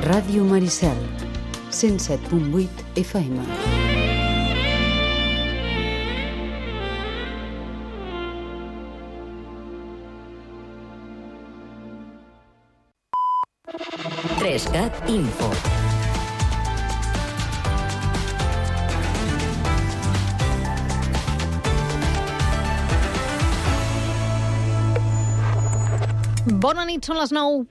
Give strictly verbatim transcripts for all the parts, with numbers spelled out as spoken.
Ràdio Maricel, cent set punt vuit F M. Trescat Info. Bona nit, són les nou.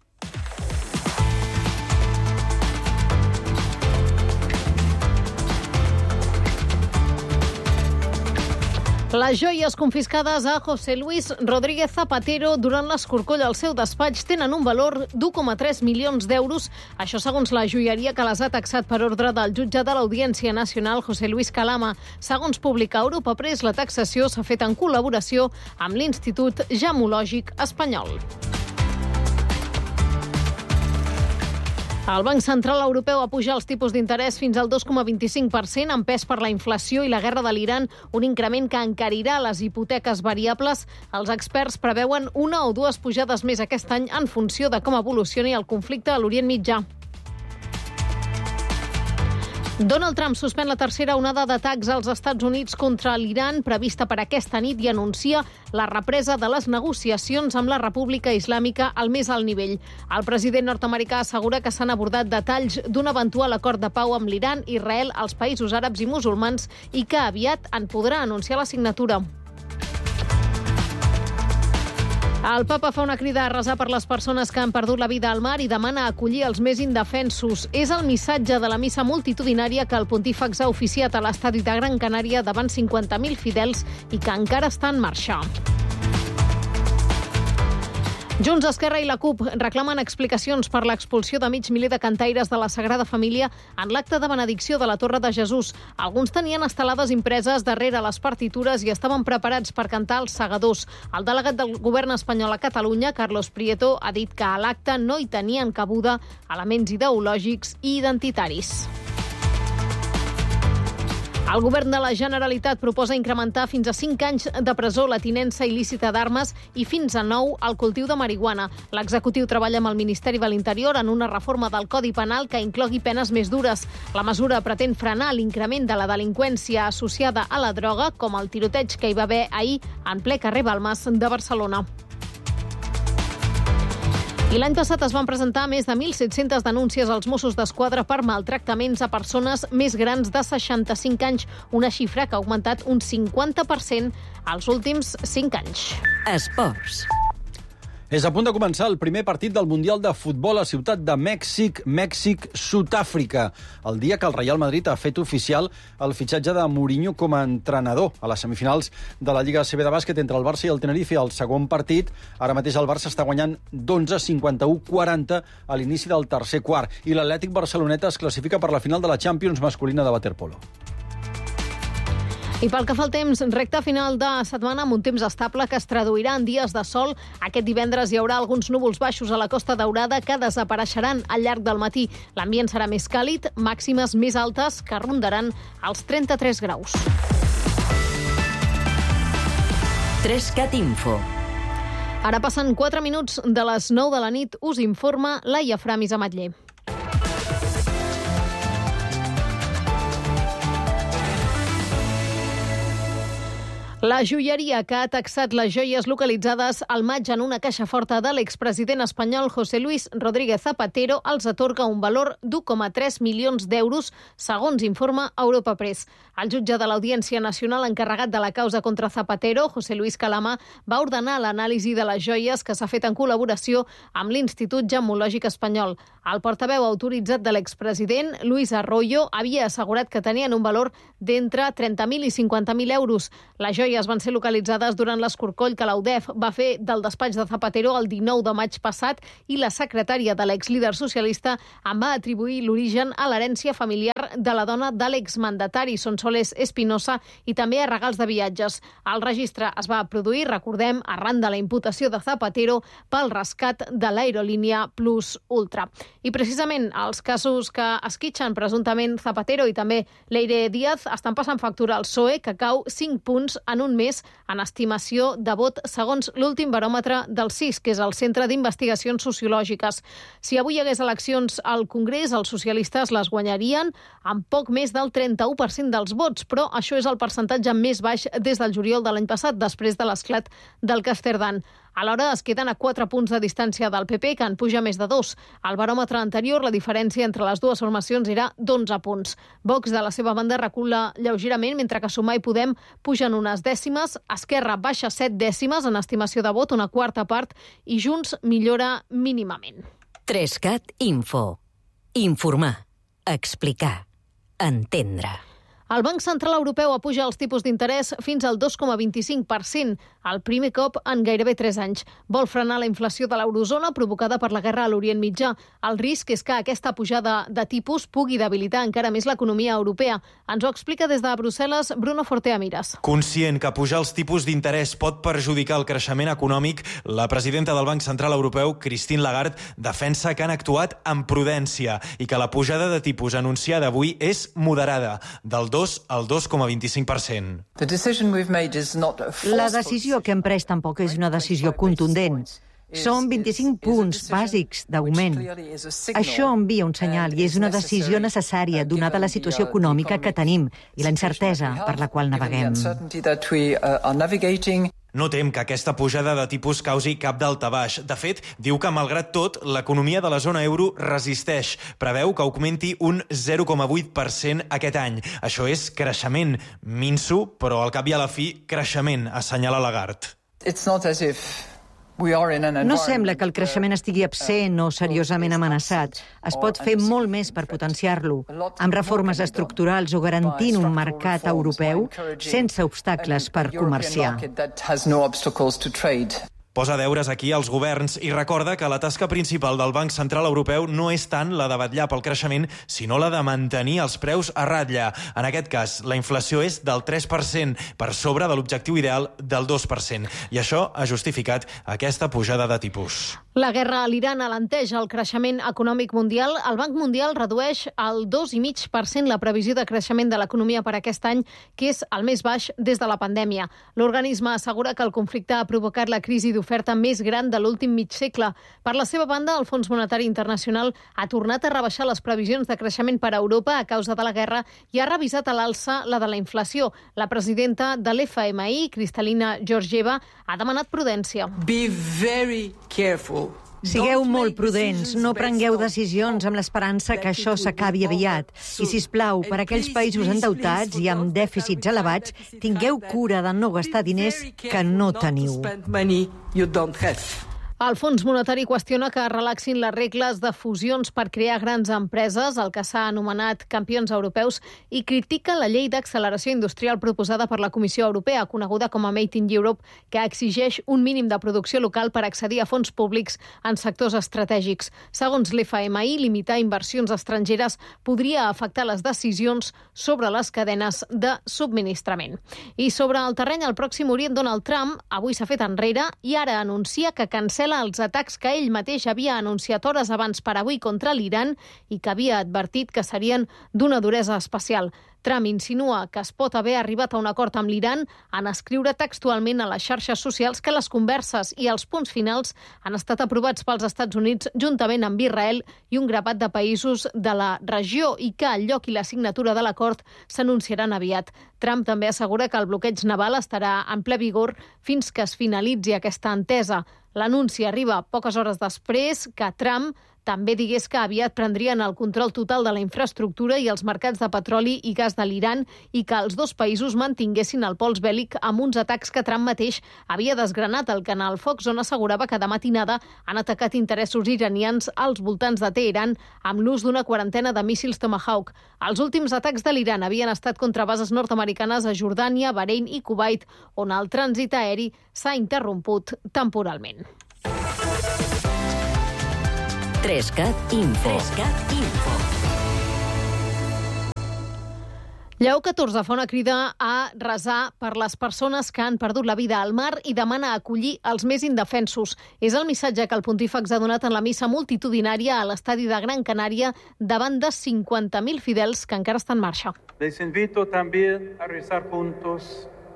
Les joies confiscades a José Luis Rodríguez Zapatero durant l'escorcoll al seu despatx tenen un valor d'u coma tres milions d'euros. Això segons la joieria que les ha taxat per ordre del jutge de l'Audiència Nacional, José Luis Calama. Segons publica Europa Press, la taxació s'ha fet en col·laboració amb l'Institut Gemològic Espanyol. El Banc Central Europeu apuja els tipus d'interès fins al dos coma vint-i-cinc per cent, empès per la inflació i la guerra de l'Iran, un increment que encarirà les hipoteques variables. Els experts preveuen una o dues pujades més aquest any en funció de com evolucioni el conflicte a l'Orient Mitjà. Donald Trump suspèn la tercera onada d'atacs als Estats Units contra l'Iran prevista per aquesta nit i anuncia la represa de les negociacions amb la República Islàmica al més alt nivell. El president nord-americà assegura que s'han abordat detalls d'un eventual acord de pau amb l'Iran, Israel, els països àrabs i musulmans i que aviat en podrà anunciar la signatura. El papa fa una crida a resar per les persones que han perdut la vida al mar i demana acollir els més indefensos. És el missatge de la missa multitudinària que el pontífex ha oficiat a l'estadi de Gran Canària davant cinquanta mil fidels i que encara està en marxa. Junts, Esquerra i la CUP reclamen explicacions per l'expulsió de mig miler de cantaires de la Sagrada Família en l'acte de benedicció de la Torre de Jesús. Alguns tenien estelades impreses darrere les partitures i estaven preparats per cantar els segadors. El delegat del govern espanyol a Catalunya, Carlos Prieto, ha dit que a l'acte no hi tenien cabuda elements ideològics i identitaris. El govern de la Generalitat proposa incrementar fins a cinc anys de presó la tinença il·lícita d'armes i fins a nou el cultiu de marihuana. L'executiu treballa amb el Ministeri de l'Interior en una reforma del Codi Penal que inclogui penes més dures. La mesura pretén frenar l'increment de la delinqüència associada a la droga, com el tiroteig que hi va haver ahir en ple carrer Balmes de Barcelona. I l'any passat es van presentar més de mil set-centes denúncies als Mossos d'Esquadra per maltractaments a persones més grans de seixanta-cinc anys, una xifra que ha augmentat un cinquanta per cent als últims cinc anys. Esports. És a punt de començar el primer partit del Mundial de Futbol a Ciutat de Mèxic, Mèxic-Sud-àfrica, el dia que el Real Madrid ha fet oficial el fitxatge de Mourinho com a entrenador a les semifinals de la Lliga A C B de bàsquet entre el Barça i el Tenerife. El segon partit, ara mateix el Barça està guanyant d'onze cinquanta-u quaranta a l'inici del tercer quart i l'Atlètic Barceloneta es classifica per la final de la Champions masculina de waterpolo. I pel que fa al temps, recta final de setmana amb un temps estable que es traduirà en dies de sol. Aquest divendres hi haurà alguns núvols baixos a la Costa Daurada que desapareixeran al llarg del matí. L'ambient serà més càlid, màximes més altes que rondaran els trenta-tres graus. Trescat Info. Ara passen quatre minuts de les nou de la nit. Us informa Laia Framis Ametller. La joieria que ha taxat les joies localitzades al maig en una caixa forta de l'expresident espanyol José Luis Rodríguez Zapatero els atorga un valor d'u coma tres milions d'euros, segons informa Europa Press. El jutge de l'Audiència Nacional encarregat de la causa contra Zapatero, José Luis Calama, va ordenar l'anàlisi de les joies que s'ha fet en col·laboració amb l'Institut Gemològic Espanyol. El portaveu autoritzat de l'expresident, Luis Arroyo, havia assegurat que tenien un valor d'entre trenta mil i cinquanta mil euros. Les joies van ser localitzades durant l'escorcoll que l'U D E F va fer del despatx de Zapatero el dinou de maig passat i la secretària de l'exlíder socialista en va atribuir l'origen a l'herència familiar de la dona de l'exmandatari, Sonsoles Espinosa, i també a regals de viatges. El registre es va produir, recordem, arran de la imputació de Zapatero pel rescat de l'aerolínia Plus Ultra. I precisament els casos que esquitxen presumptament Zapatero i també Leire Díaz estan passant factura al P S O E, que cau cinc punts en en un mes en estimació de vot segons l'últim baròmetre del C I S, que és el Centre d'Investigacions Sociològiques. Si avui hi hagués eleccions al Congrés, els socialistes les guanyarien amb poc més del trenta-u per cent dels vots, però això és el percentatge més baix des del juliol de l'any passat, després de l'esclat del Casterdan. Alhora es queden a quatre punts de distància del P P, que en puja més de dos. Al baròmetre anterior, la diferència entre les dues formacions era d'onze punts. Vox, de la seva banda, recula lleugerament, mentre que Sumar i Podem pugen unes dècimes, Esquerra baixa set dècimes en estimació de vot, una quarta part, i Junts millora mínimament. Trescat Info. Informar. Explicar. Entendre. El Banc Central Europeu apuja els tipus d'interès fins al dos coma vint-i-cinc per cent, el primer cop en gairebé tres anys. Vol frenar la inflació de l'eurozona provocada per la guerra a l'Orient Mitjà. El risc és que aquesta pujada de tipus pugui debilitar encara més l'economia europea. Ens ho explica des de Brussel·les Bruno Fortea-Miras. Conscient que pujar els tipus d'interès pot perjudicar el creixement econòmic, la presidenta del Banc Central Europeu, Christine Lagarde, defensa que han actuat amb prudència i que la pujada de tipus anunciada avui és moderada, del dos al dos coma vint-i-cinc per cent. La decisió que hem pres tampoc és una decisió contundent. Són vint-i-cinc punts bàsics d'augment. Això envia un senyal i és una decisió necessària donada la situació econòmica que tenim i la incertesa per la qual naveguem. No tem que aquesta pujada de tipus causi cap daltabaix. De fet, diu que, malgrat tot, l'economia de la zona euro resisteix. Preveu que augmenti un zero coma vuit per cent aquest any. Això és creixement minso, però al cap i a la fi, creixement, assenyala Lagarde. No sembla que el creixement estigui absent o seriosament amenaçat. Es pot fer molt més per potenciar-lo, amb reformes estructurals o garantint un mercat europeu sense obstacles per comerciar. Posa deures aquí als governs i recorda que la tasca principal del Banc Central Europeu no és tant la de vetllar pel creixement, sinó la de mantenir els preus a ratlla. En aquest cas, la inflació és del tres per cent, per sobre de l'objectiu ideal del dos per cent. I això ha justificat aquesta pujada de tipus. La guerra a l'Iran alenteix el creixement econòmic mundial. El Banc Mundial redueix al dos coma cinc per cent la previsió de creixement de l'economia per aquest any, que és el més baix des de la pandèmia. L'organisme assegura que el conflicte ha provocat la crisi d'oferta més gran de l'últim mig segle. Per la seva banda, el Fons Monetari Internacional ha tornat a rebaixar les previsions de creixement per a Europa a causa de la guerra i ha revisat a l'alça la de la inflació. La presidenta de l'F M I, Kristalina Georgieva, ha demanat prudència. Be very careful. Sigueu molt prudents, no prengueu decisions amb l'esperança que això s'acabi aviat. I, sisplau, per a aquells països endeutats i amb dèficits elevats, tingueu cura de no gastar diners que no teniu. El Fons Monetari qüestiona que relaxin les regles de fusions per crear grans empreses, el que s'ha anomenat campions europeus, i critica la llei d'acceleració industrial proposada per la Comissió Europea, coneguda com a Made in Europe, que exigeix un mínim de producció local per accedir a fons públics en sectors estratègics. Segons l'F M I, limitar inversions estrangeres podria afectar les decisions sobre les cadenes de subministrament. I sobre el terreny al Pròxim Orient, Donald Trump avui s'ha fet enrere i ara anuncia que cancela els atacs que ell mateix havia anunciat hores abans per avui contra l'Iran i que havia advertit que serien d'una duresa especial. Trump insinua que es pot haver arribat a un acord amb l'Iran en escriure textualment a les xarxes socials que les converses i els punts finals han estat aprovats pels Estats Units juntament amb Israel i un grapat de països de la regió i que el lloc i la signatura de l'acord s'anunciaran aviat. Trump també assegura que el bloqueig naval estarà en ple vigor fins que es finalitzi aquesta entesa. L'anunci arriba poques hores després que Trump també digués que aviat prendrien el control total de la infraestructura i els mercats de petroli i gas de l'Iran i que els dos països mantinguessin el pols bèl·lic amb uns atacs que Trump mateix havia desgranat al canal Fox, on assegurava que de matinada han atacat interessos iranians als voltants de Teheran amb l'ús d'una quarantena de míssils Tomahawk. Els últims atacs de l'Iran havien estat contra bases nord-americanes a Jordània, Bahrein i Kuwait, on el trànsit aeri s'ha interromput temporalment. Trescat Info. Trescat Info. Lleó catorze fa una crida a resar per les persones que han perdut la vida al mar i demana acollir els més indefensos. És el missatge que el pontífex ha donat en la missa multitudinària a l'estadi de Gran Canària davant de cinquanta mil fidels que encara estan en marxa. Les invito también a rezar juntos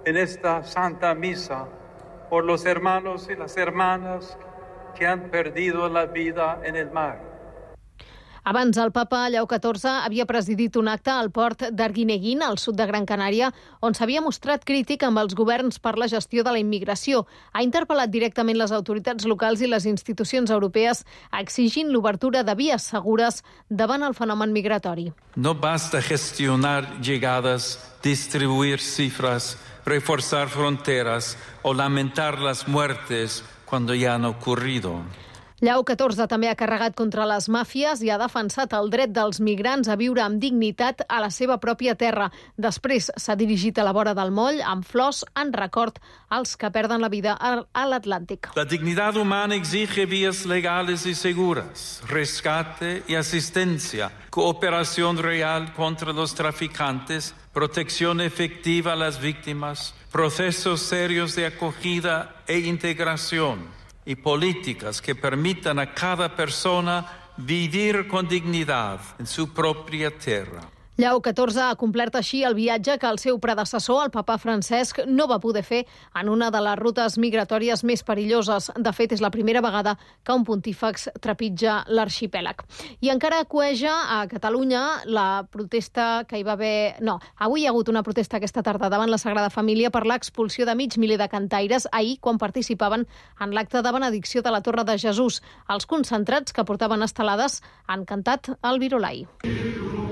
en esta Santa Misa por los hermanos y las hermanas que han perdido la vida en el mar. Abans, el papa Lleó catorze havia presidit un acte al port d'Arguineguín, al sud de Gran Canària, on s'havia mostrat crític amb els governs per la gestió de la immigració. Ha interpel·lat directament les autoritats locals i les institucions europees exigint l'obertura de vies segures davant el fenomen migratori. No basta gestionar llegadas, distribuir cifras, reforzar fronteras o lamentar las muertes cuando ya han ocurrido. Lleó catorze també ha carregat contra les màfies i ha defensat el dret dels migrants a viure amb dignitat a la seva pròpia terra. Després s'ha dirigit a la vora del moll amb flors en record als que perden la vida a l'Atlàntic. La dignidad humana exige vías legales y seguras, rescate y asistencia, cooperación real contra los traficantes, protección efectiva a las víctimas, procesos serios de acogida e integración y políticas que permitan a cada persona vivir con dignidad en su propia tierra. Lleó catorze ha complert així el viatge que el seu predecessor, el papa Francesc, no va poder fer en una de les rutes migratòries més perilloses. De fet, és la primera vegada que un pontífex trepitja l'arxipèlag. I encara cueja a Catalunya la protesta que hi va haver... No, avui hi ha hagut una protesta aquesta tarda davant la Sagrada Família per l'expulsió de mig miler de cantaires ahir quan participaven en l'acte de benedicció de la Torre de Jesús. Els concentrats que portaven estelades han cantat el Virolai.